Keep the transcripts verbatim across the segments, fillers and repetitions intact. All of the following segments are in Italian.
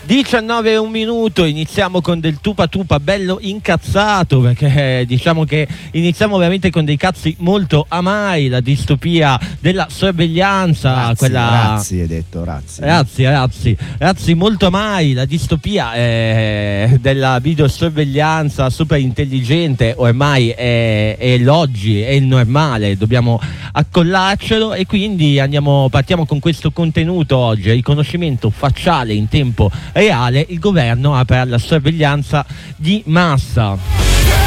diciannove e un minuto, iniziamo con del tupa tupa bello incazzato, perché eh, diciamo che iniziamo veramente con dei cazzi molto amari, la distopia della sorveglianza, razzi, quella razzi hai detto, razzi. Razzi, razzi, razzi molto amari, la distopia eh, della videosorveglianza super intelligente ormai è, è l'oggi, è il normale, dobbiamo accollarcelo e quindi andiamo, partiamo con questo contenuto oggi, riconoscimento facciale in tempo reale, il governo apre alla sorveglianza di massa.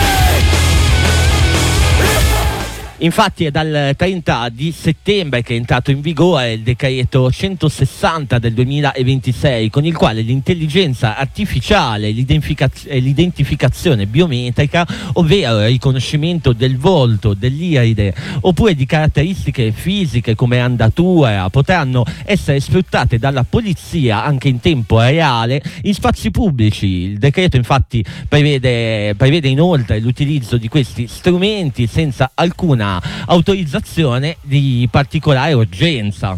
Infatti è dal trenta di settembre che è entrato in vigore il decreto centosessanta del duemilaventisei, con il quale l'intelligenza artificiale, l'identificazione biometrica, ovvero il riconoscimento del volto, dell'iride oppure di caratteristiche fisiche come andatura, potranno essere sfruttate dalla polizia anche in tempo reale in spazi pubblici. Il decreto infatti prevede, prevede inoltre l'utilizzo di questi strumenti senza alcuna autorizzazione di particolare urgenza.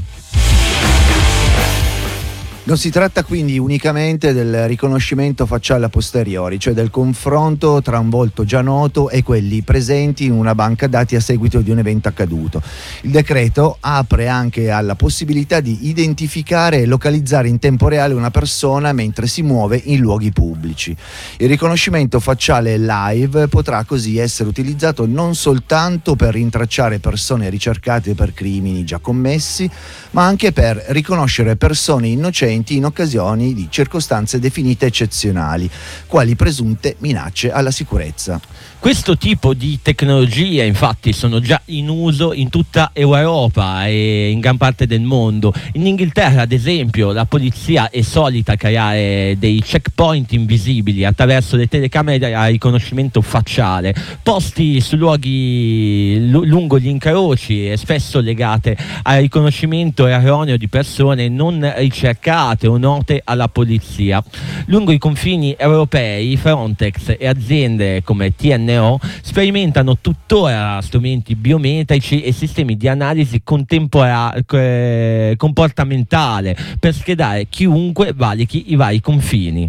Non si tratta quindi unicamente del riconoscimento facciale a posteriori, cioè del confronto tra un volto già noto e quelli presenti in una banca dati a seguito di un evento accaduto. Il decreto apre anche alla possibilità di identificare e localizzare in tempo reale una persona mentre si muove in luoghi pubblici. Il riconoscimento facciale live potrà così essere utilizzato non soltanto per rintracciare persone ricercate per crimini già commessi, ma anche per riconoscere persone innocenti in occasioni di circostanze definite eccezionali, quali presunte minacce alla sicurezza. Questo tipo di tecnologie infatti sono già in uso in tutta Europa e in gran parte del mondo. In Inghilterra, ad esempio, la polizia è solita creare dei checkpoint invisibili attraverso le telecamere a riconoscimento facciale, posti su luoghi l- lungo gli incroci e spesso legate al riconoscimento erroneo di persone non ricercate o note alla polizia. Lungo i confini europei, Frontex e aziende come T N O sperimentano tuttora strumenti biometrici e sistemi di analisi contempora- eh, comportamentale per schedare chiunque valichi i vari confini.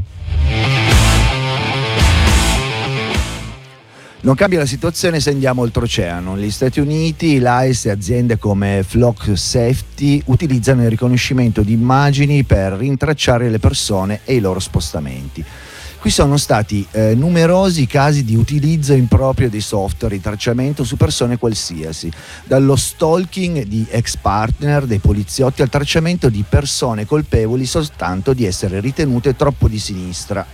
Non cambia la situazione se andiamo oltreoceano. Negli Stati Uniti l'A I S e aziende come Flock Safety utilizzano il riconoscimento di immagini per rintracciare le persone e i loro spostamenti. Qui sono stati eh, numerosi casi di utilizzo improprio dei software di tracciamento su persone qualsiasi, dallo stalking di ex partner dei poliziotti al tracciamento di persone colpevoli soltanto di essere ritenute troppo di sinistra.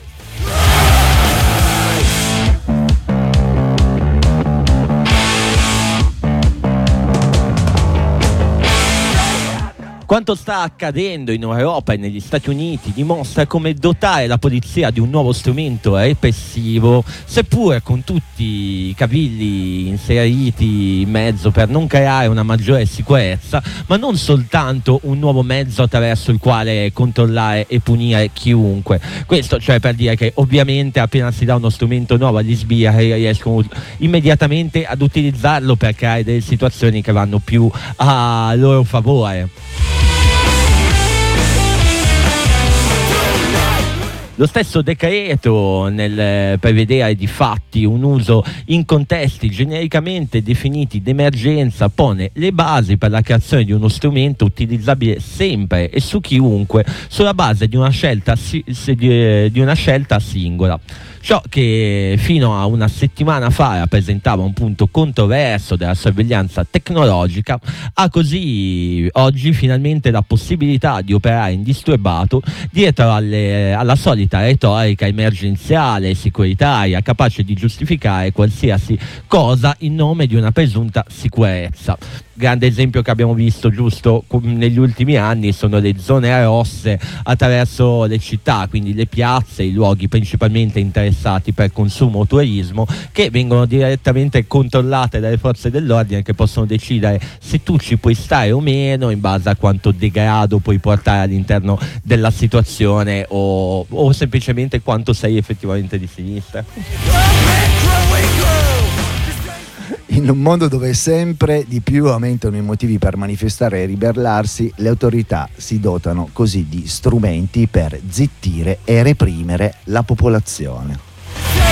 Quanto sta accadendo in Europa e negli Stati Uniti dimostra come dotare la polizia di un nuovo strumento repressivo, seppure con tutti i cavilli inseriti in mezzo per non creare una maggiore sicurezza, ma non soltanto un nuovo mezzo attraverso il quale controllare e punire chiunque. Questo cioè per dire che ovviamente appena si dà uno strumento nuovo agli sbirri riescono immediatamente ad utilizzarlo per creare delle situazioni che vanno più a loro favore. Lo stesso decreto, nel prevedere di fatti un uso in contesti genericamente definiti d'emergenza, pone le basi per la creazione di uno strumento utilizzabile sempre e su chiunque sulla base di una scelta, di una scelta singola. Ciò che fino a una settimana fa rappresentava un punto controverso della sorveglianza tecnologica ha così oggi finalmente la possibilità di operare indisturbato dietro alle, alla solita retorica emergenziale e securitaria capace di giustificare qualsiasi cosa in nome di una presunta sicurezza. Grande esempio che abbiamo visto giusto negli ultimi anni sono le zone rosse attraverso le città, quindi le piazze, i luoghi principalmente interessati per consumo o turismo, che vengono direttamente controllate dalle forze dell'ordine, che possono decidere se tu ci puoi stare o meno in base a quanto degrado puoi portare all'interno della situazione o, o semplicemente quanto sei effettivamente di sinistra. In un mondo dove sempre di più aumentano i motivi per manifestare e ribellarsi, le autorità si dotano così di strumenti per zittire e reprimere la popolazione.